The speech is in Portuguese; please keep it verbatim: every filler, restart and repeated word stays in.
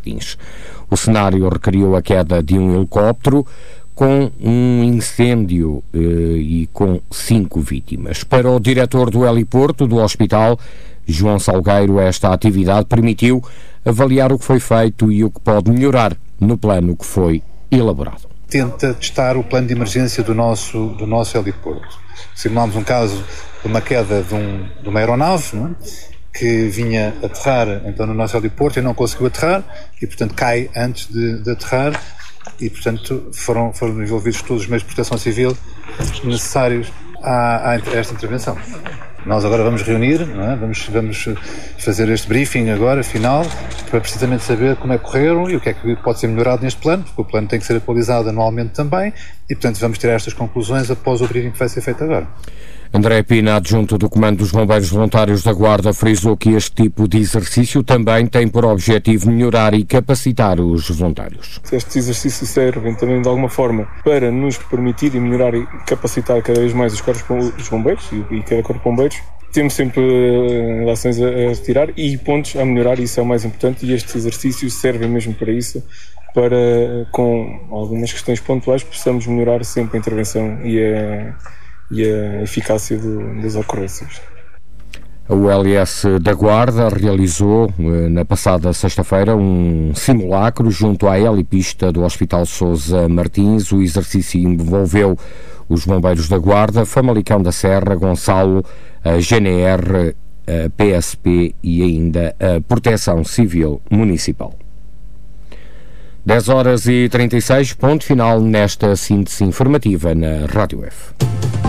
Martins. O cenário requeriu a queda de um helicóptero com um incêndio eh, e com cinco vítimas. Para o diretor do heliporto do hospital, João Salgueiro, esta atividade permitiu avaliar o que foi feito e o que pode melhorar no plano que foi elaborado. Tenta testar o plano de emergência do nosso, do nosso heliporto. Simulámos um caso de uma queda de, um, de uma aeronave, não é? Que vinha aterrar então no nosso heliporto e não conseguiu aterrar e, portanto, cai antes de, de aterrar e, portanto, foram, foram envolvidos todos os meios de proteção civil necessários a, a esta intervenção. Nós agora vamos reunir, não é? vamos, vamos fazer este briefing agora, final, para precisamente saber como é que correram e o que é que pode ser melhorado neste plano, porque o plano tem que ser atualizado anualmente também e, portanto, vamos tirar estas conclusões após o briefing que vai ser feito agora. André Pina, adjunto do Comando dos Bombeiros Voluntários da Guarda, frisou que este tipo de exercício também tem por objetivo melhorar e capacitar os voluntários. Estes exercícios servem também de alguma forma para nos permitir e melhorar e capacitar cada vez mais os corpos dos bombeiros e cada corpo de bombeiros. Temos sempre uh, ações a, a retirar e pontos a melhorar, e isso é o mais importante, e estes exercícios servem mesmo para isso, para, com algumas questões pontuais, possamos melhorar sempre a intervenção e a e a eficácia de, das ocorrências. O L S da Guarda realizou na passada sexta-feira um simulacro junto à helipista do Hospital Sousa Martins. O exercício envolveu os bombeiros da Guarda, Famalicão da Serra, Gonçalo, a G N R, a P S P e ainda a Proteção Civil Municipal. dez horas e trinta e seis, ponto final nesta síntese informativa na Rádio F.